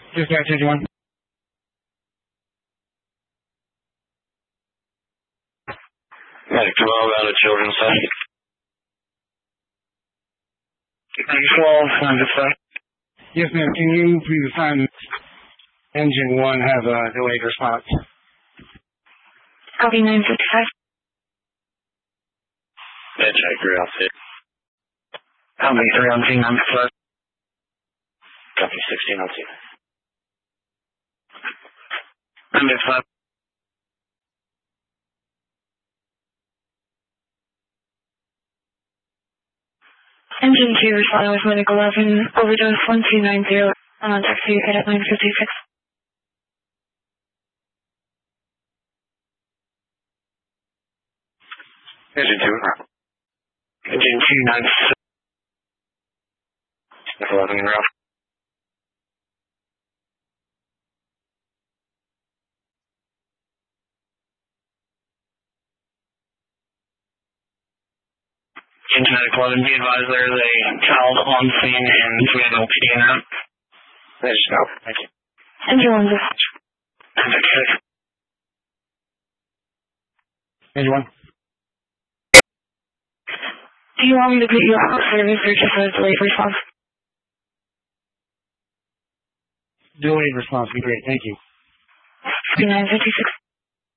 Dispatch 51. Medic 12 out of Children's Side. 12, dispatch. Yes, ma'am. Can you please assign engine 1 have a delayed response? Copy 955. Med check your outfit. Copy 3 on team 955. Copy 16 on team. 955. Engine 2 responding with Medic 11, overdose 1290, on taxi at 956. Engine 2. Engine 296. 11 in route. Engine 11, be advised there is a child on scene and we have no PD in route. They just go. Thank you. Engine 1 dispatch. 956. Engine 1. Do you want me to put you out of service or just a delayed response? Delayed response would be great. Thank you. Copy 956.